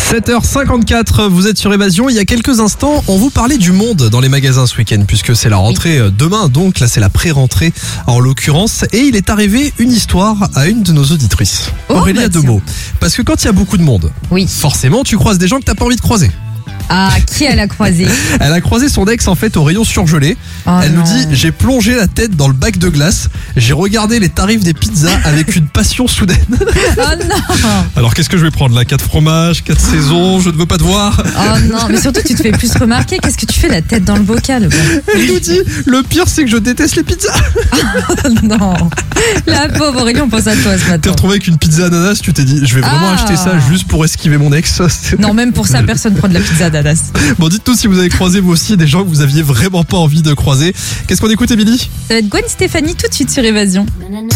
7h54, vous êtes sur Évasion. Il y a quelques instants, on vous parlait du monde dans les magasins ce week-end, puisque c'est la rentrée demain, donc là c'est la pré-rentrée en l'occurrence. Et il est arrivé une histoire à une de nos auditrices. Aurélie a deux mots. Parce que quand il y a beaucoup de monde, forcément tu croises des gens que t'as pas envie de croiser. Ah, qui elle a croisé? Elle a croisé son ex en fait au rayon surgelé. Elle nous dit: j'ai plongé la tête dans le bac de glace, j'ai regardé les tarifs des pizzas avec une passion soudaine. Oh non. Alors qu'est-ce que je vais prendre là? 4 fromages, 4 saisons, je ne veux pas te voir. Oh non, mais surtout tu te fais plus remarquer. Qu'est-ce que tu fais la tête dans le bocal? Elle nous dit: le pire c'est que je déteste les pizzas. Oh non. La pauvre Aurélie, on pense à toi ce matin. T'es retrouvé avec une pizza ananas, tu t'es dit je vais vraiment acheter ça juste pour esquiver mon ex. Non, même pour ça personne prend de la pizza ananas. Bon, dites-nous si vous avez croisé vous aussi des gens que vous aviez vraiment pas envie de croiser. Qu'est-ce qu'on écoute, Émilie? Ça va être Gwen Stefani tout de suite sur Évasion.